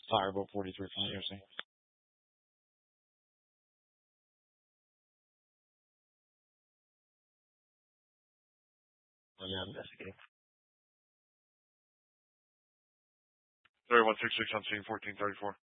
Firebolt 43 from the UFC. I'm investigating. 3166 on scene 1434.